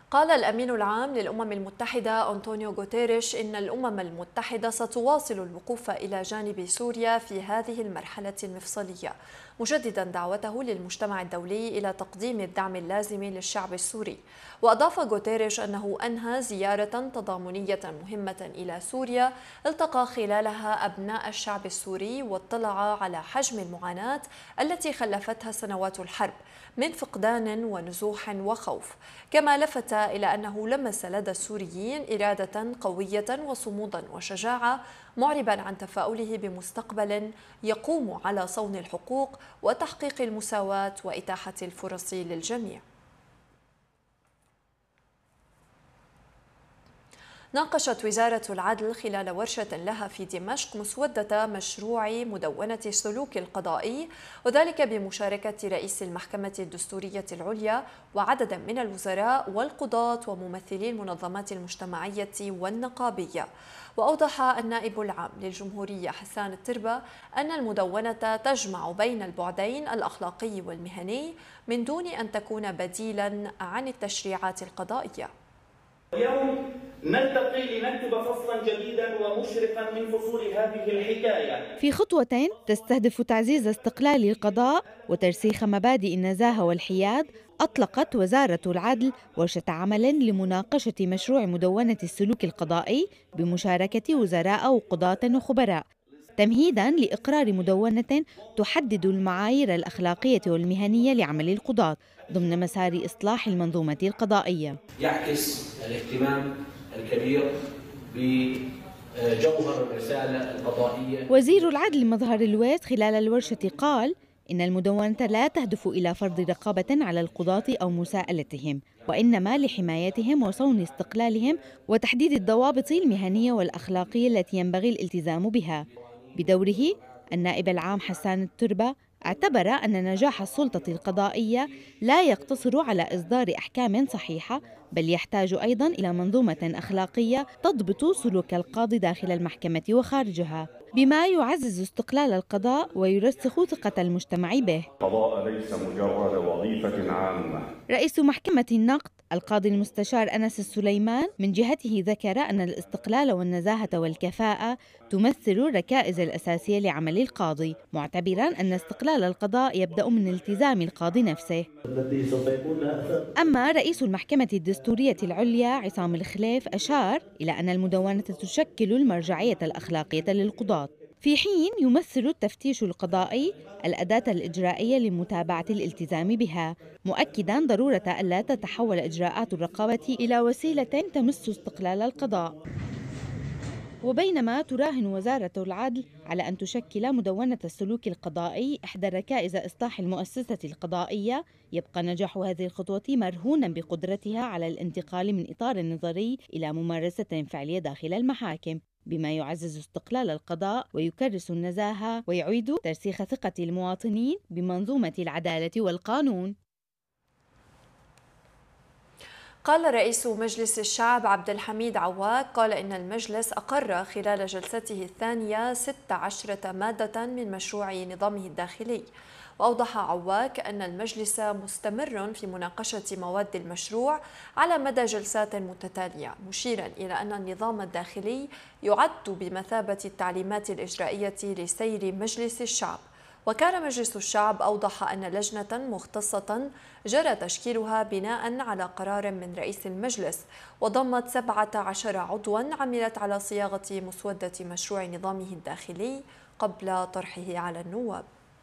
قال الأمين العام للأمم المتحدة أنطونيو غوتيريش إن الأمم المتحدة ستواصل الوقوف إلى جانب سوريا في هذه المرحلة المفصلية، مجددا دعوته للمجتمع الدولي إلى تقديم الدعم اللازم للشعب السوري. وأضاف غوتيريش أنه أنهى زيارة تضامنية مهمة إلى سوريا التقى خلالها أبناء الشعب السوري واطلع على حجم المعاناة التي خلفتها سنوات الحرب من فقدان ونزوح وخوف، كما لفت إلى أنه لمس لدى السوريين إرادة قوية وصمودا وشجاعة، معربا عن تفاؤله بمستقبل يقوم على صون الحقوق وتحقيق المساواة وإتاحة الفرص للجميع. ناقشت وزارة العدل خلال ورشة لها في دمشق مسودة مشروع مدونة السلوك القضائي، وذلك بمشاركة رئيس المحكمة الدستورية العليا وعدد من الوزراء والقضاة وممثلي المنظمات المجتمعية والنقابية. وأوضح النائب العام للجمهورية حسان التربة أن المدونة تجمع بين البعدين الأخلاقي والمهني من دون أن تكون بديلا عن التشريعات القضائية. اليوم نلتقي لنكتب فصلا جديدا ومشرقا من فصول هذه الحكاية في خطوة تستهدف تعزيز استقلال القضاء وترسيخ مبادئ النزاهة والحياد. أطلقت وزارة العدل ورشة عمل لمناقشة مشروع مدونة السلوك القضائي بمشاركة وزراء وقضاة وخبراء، تمهيداً لإقرار مدونة تحدد المعايير الأخلاقية والمهنية لعمل القضاة ضمن مسار إصلاح المنظومة القضائية. يعكس الاهتمام الكبير بجوهر الرسالة القضائية. وزير العدل مظهر الويس خلال الورشة قال إن المدونة لا تهدف إلى فرض رقابة على القضاة أو مساءلتهم، وإنما لحمايتهم وصون استقلالهم وتحديد الضوابط المهنية والأخلاقية التي ينبغي الالتزام بها. بدوره النائب العام حسان التربة اعتبر أن نجاح السلطة القضائية لا يقتصر على إصدار أحكام صحيحة، بل يحتاج أيضاً إلى منظومة أخلاقية تضبط سلوك القاضي داخل المحكمة وخارجها، بما يعزز استقلال القضاء ويرسخ ثقة المجتمع به. القضاء ليس مجرد وظيفة عامة. رئيس محكمة النقد القاضي المستشار أنس السليمان من جهته ذكر أن الاستقلال والنزاهة والكفاءة تمثل الركائز الأساسية لعمل القاضي، معتبراً أن استقلال القضاء يبدأ من التزام القاضي نفسه. أما رئيس المحكمة الدستورية العليا عصام الخليف أشار إلى أن المدونة تشكل المرجعية الأخلاقية للقضاة، في حين يمثل التفتيش القضائي الأداة الإجرائية لمتابعة الالتزام بها، مؤكداً ضرورة ألا تتحول إجراءات الرقابة إلى وسيلة تمس استقلال القضاء. وبينما تراهن وزارة العدل على أن تشكل مدونة السلوك القضائي إحدى ركائز إصلاح المؤسسة القضائية، يبقى نجاح هذه الخطوة مرهونا بقدرتها على الانتقال من إطار نظري إلى ممارسة فعلية داخل المحاكم، بما يعزز استقلال القضاء ويكرس النزاهة ويعيد ترسيخ ثقة المواطنين بمنظومة العدالة والقانون. قال رئيس مجلس الشعب عبد الحميد عواك إن المجلس أقر خلال جلسته الثانية 16 مادة من مشروع نظامه الداخلي. وأوضح عواك أن المجلس مستمر في مناقشة مواد المشروع على مدى جلسات متتالية، مشيرا إلى أن النظام الداخلي يعد بمثابة التعليمات الإجرائية لسير مجلس الشعب. وكان مجلس الشعب أوضح أن لجنة مختصة جرى تشكيلها بناء على قرار من رئيس المجلس، وضمت 17 عضوا عملت على صياغة مسودة مشروع نظامه الداخلي قبل طرحه على النواب.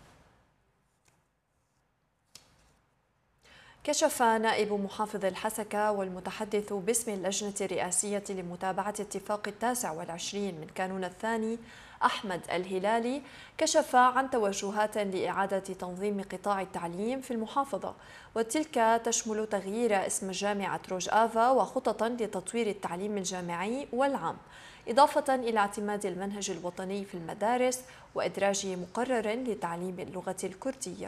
كشف نائب محافظ الحسكة والمتحدث باسم اللجنة الرئاسية لمتابعة اتفاق 29 من كانون الثاني أحمد الهلالي كشف عن توجهات لإعادة تنظيم قطاع التعليم في المحافظة، وتلك تشمل تغيير اسم جامعة روج آفا وخططا لتطوير التعليم الجامعي والعام، إضافة إلى اعتماد المنهج الوطني في المدارس وإدراج مقرر لتعليم اللغة الكردية.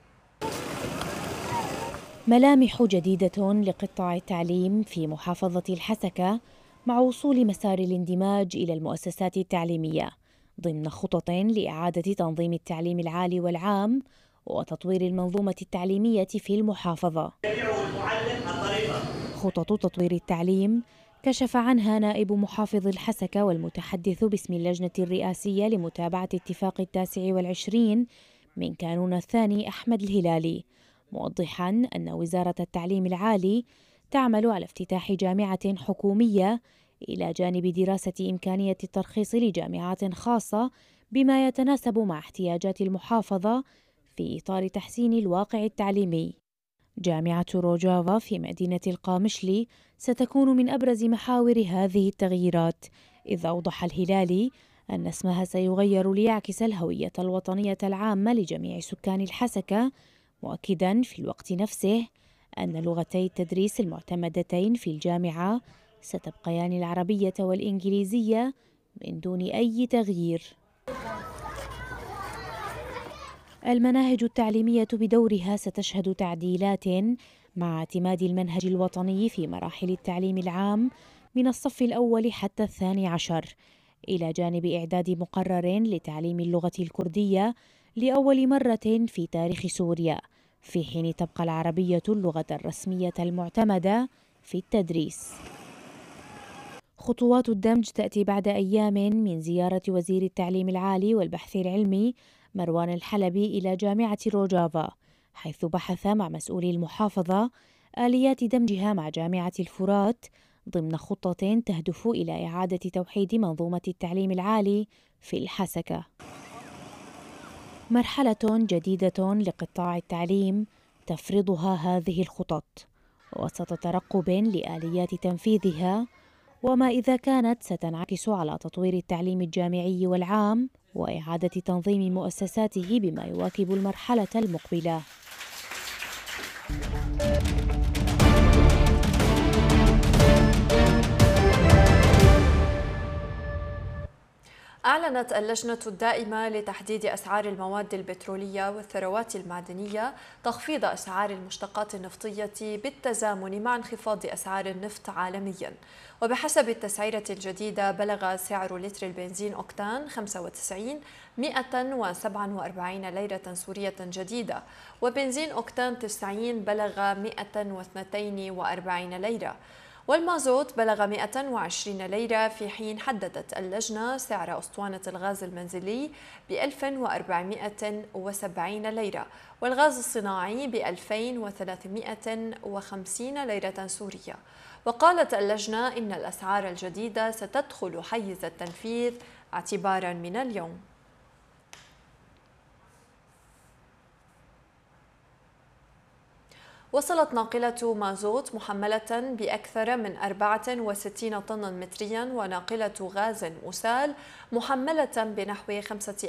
ملامح جديدة لقطاع التعليم في محافظة الحسكة مع وصول مسار الاندماج إلى المؤسسات التعليمية ضمن خطط لإعادة تنظيم التعليم العالي والعام وتطوير المنظومة التعليمية في المحافظة. خطط تطوير التعليم كشف عنها نائب محافظ الحسكة والمتحدث باسم اللجنة الرئاسية لمتابعة اتفاق 29 من كانون الثاني أحمد الهلالي، موضحاً أن وزارة التعليم العالي تعمل على افتتاح جامعة حكومية إلى جانب دراسة إمكانية الترخيص لجامعات خاصة بما يتناسب مع احتياجات المحافظة في إطار تحسين الواقع التعليمي. جامعة روجافا في مدينة القامشلي ستكون من أبرز محاور هذه التغييرات، إذ أوضح الهلالي أن اسمها سيغير ليعكس الهوية الوطنية العامة لجميع سكان الحسكة، مؤكداً في الوقت نفسه أن لغتي التدريس المعتمدتين في الجامعة ستبقيان العربية والإنجليزية من دون أي تغيير. المناهج التعليمية بدورها ستشهد تعديلات مع اعتماد المنهج الوطني في مراحل التعليم العام من الصف الأول حتى الثاني عشر، إلى جانب إعداد مقرر لتعليم اللغة الكردية لأول مرة في تاريخ سوريا، في حين تبقى العربية اللغة الرسمية المعتمدة في التدريس. خطوات الدمج تأتي بعد أيام من زيارة وزير التعليم العالي والبحث العلمي مروان الحلبي إلى جامعة روجافا، حيث بحث مع مسؤولي المحافظة آليات دمجها مع جامعة الفرات ضمن خطة تهدف إلى إعادة توحيد منظومة التعليم العالي في الحسكة. مرحلة جديدة لقطاع التعليم تفرضها هذه الخطط وسط ترقب لآليات تنفيذها، وما إذا كانت ستنعكس على تطوير التعليم الجامعي والعام وإعادة تنظيم مؤسساته بما يواكب المرحلة المقبلة. أعلنت اللجنة الدائمة لتحديد أسعار المواد البترولية والثروات المعدنية تخفيض أسعار المشتقات النفطية بالتزامن مع انخفاض أسعار النفط عالمياً. وبحسب التسعيرة الجديدة بلغ سعر لتر البنزين أوكتان 95 147 ليرة سورية جديدة، وبنزين أوكتان 90 بلغ 142 ليرة، والمازوت بلغ 120 ليرة، في حين حددت اللجنة سعر أسطوانة الغاز المنزلي ب 1470 ليرة والغاز الصناعي ب 2350 ليرة سورية. وقالت اللجنة إن الأسعار الجديدة ستدخل حيز التنفيذ اعتباراً من اليوم. وصلت ناقلة مازوت محملة بأكثر من 64 طنا متريا وناقلة غاز مسال محملة بنحو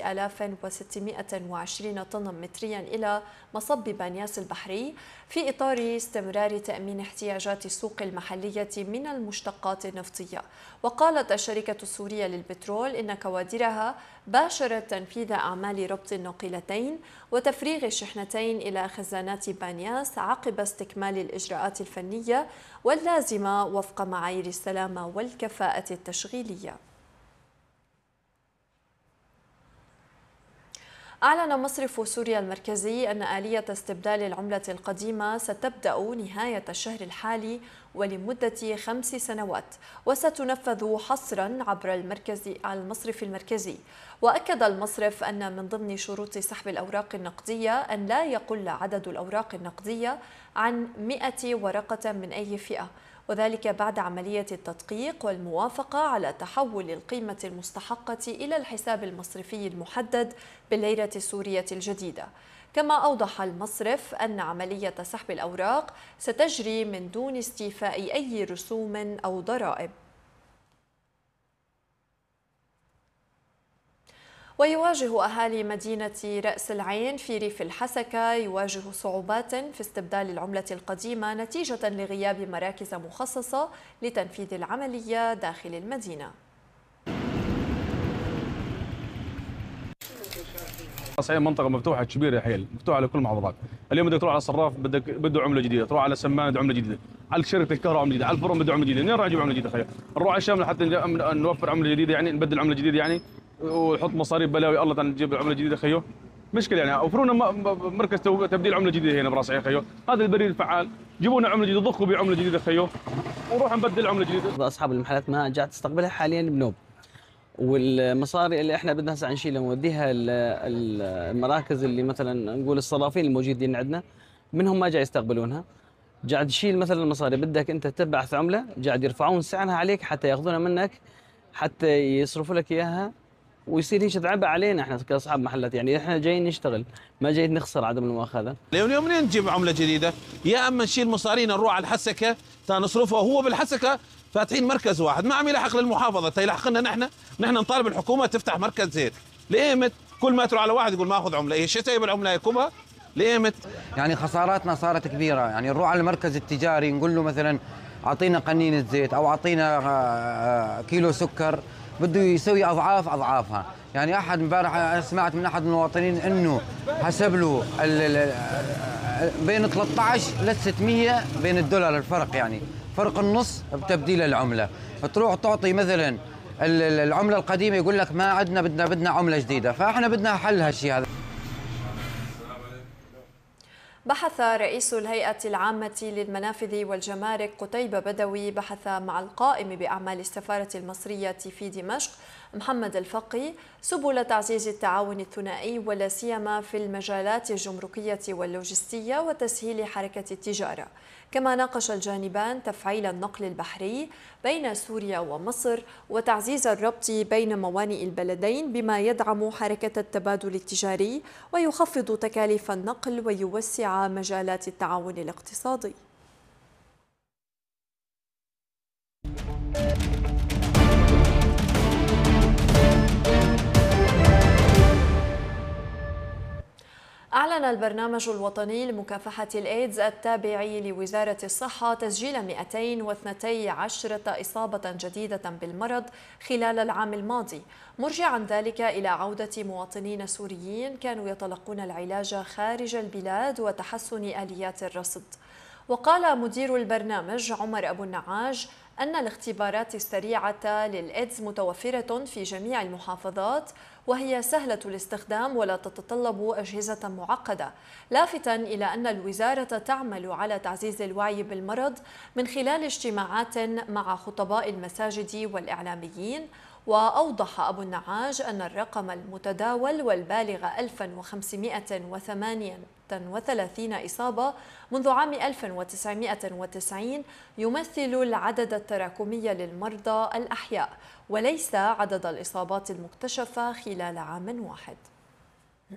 5620 طنا متريا إلى مصب بانياس البحري، في إطار استمرار تأمين احتياجات السوق المحلية من المشتقات النفطية. وقالت الشركة السورية للبترول إن كوادرها باشرت تنفيذ أعمال ربط الناقلتين وتفريغ الشحنتين إلى خزانات بانياس عقب استكمال الإجراءات الفنية واللازمة وفق معايير السلامة والكفاءة التشغيلية. أعلن مصرف سوريا المركزي أن آلية استبدال العملة القديمة ستبدأ نهاية الشهر الحالي ولمدة 5 سنوات، وستنفذ حصرا عبر المصرف المركزي. وأكد المصرف أن من ضمن شروط سحب الأوراق النقدية أن لا يقل عدد الأوراق النقدية عن 100 ورقة من أي فئة، وذلك بعد عملية التدقيق والموافقة على تحول القيمة المستحقة إلى الحساب المصرفي المحدد بالليرة السورية الجديدة. كما أوضح المصرف أن عملية سحب الأوراق ستجري من دون استيفاء أي رسوم أو ضرائب. ويواجه أهالي مدينة رأس العين في ريف الحسكة يواجه صعوبات في استبدال العملة القديمة نتيجة لغياب مراكز مخصصة لتنفيذ العملية داخل المدينة. رأس العين منطقة مفتوحة كبيرة حيل، مفتوحة على كل المحافظات. اليوم بدك تروح على الصراف بده عملة جديدة، تروح على سمان بده عملة جديدة، على شركة الكهرباء عملة جديدة، على الفرن بده عملة جديدة، منين راح نجيب عملة جديدة خير؟ نروح على الشام لحتى نوفر عملة جديدة، يعني نبدل عملة جديدة يعني ونحط مصاريف بلاوي الله نجيب عملة جديدة خيو. مشكله يعني اوفروا لنا مركز تبديل عمله جديده هنا براس عين خيو، هذا البديل الفعال، جيبوا لنا عمله جديده، ضخوا بعمله جديده خيو ونروح نبدل عمله جديده. اصحاب المحلات ما قاعد تستقبلها حاليا بنوب، والمصاري اللي احنا بدنا هسه نشيلها ونوديها المراكز اللي مثلا نقول الصرافين الموجودين عندنا منهم ما جاي يستقبلونها. قاعد تشيل مثلا المصاري، بدك انت تبعث عمله قاعد يرفعون سعرها عليك حتى ياخذونها منك، حتى يصرفوا لك اياها، ويصير هيك عبء علينا احنا كاصحاب محلات. يعني احنا جايين نشتغل، ما جايين نخسر عدم المؤاخذه. اليوم منين نجيب عمله جديده؟ يا اما نشيل مصارينا نروح على الحسكه نصرفها، وهو بالحسكه فاتحين مركز واحد ما عم يلحق للمحافظه، تيلحق لنا نحن نطالب الحكومه تفتح مركز زيت. لإيمت كل ما تروح على واحد يقول ما اخذ عمله، ايش تجيب العمله يكبها؟ لإيمت؟ يعني خساراتنا صارت كبيره، يعني نروح على المركز التجاري نقول له مثلا اعطينا قنينه زيت او اعطينا كيلو سكر، بده يسوي اضعافها. يعني احد امبارح سمعت من احد المواطنين انه حسب له بين 13 ل 600 بين الدولار الفرق، يعني فرق النص بتبديل العمله. تروح تعطي مثلا العمله القديمه يقول لك ما عندنا، بدنا عمله جديده، فاحنا بدنا حل هالشيء هذا. بحث رئيس الهيئة العامة للمنافذ والجمارك قتيبة بدوي مع القائم بأعمال السفارة المصرية في دمشق محمد الفقي سبل تعزيز التعاون الثنائي ولا سيما في المجالات الجمركية واللوجستية وتسهيل حركة التجارة. كما ناقش الجانبان تفعيل النقل البحري بين سوريا ومصر وتعزيز الربط بين موانئ البلدين بما يدعم حركة التبادل التجاري ويخفض تكاليف النقل ويوسع مجالات التعاون الاقتصادي. أعلن البرنامج الوطني لمكافحة الإيدز التابع لوزارة الصحة تسجيل 212 إصابة جديدة بالمرض خلال العام الماضي، مرجعا ذلك إلى عودة مواطنين سوريين كانوا يتلقون العلاج خارج البلاد وتحسن آليات الرصد. وقال مدير البرنامج عمر أبو النعاج أن الاختبارات السريعة للإيدز متوفرة في جميع المحافظات وهي سهلة الاستخدام ولا تتطلب أجهزة معقدة، لافتا إلى أن الوزارة تعمل على تعزيز الوعي بالمرض من خلال اجتماعات مع خطباء المساجد والإعلاميين. وأوضح أبو النعاج أن الرقم المتداول والبالغ 1538 إصابة منذ عام 1990 يمثل العدد التراكمي للمرضى الأحياء وليس عدد الإصابات المكتشفة خلال عام واحد.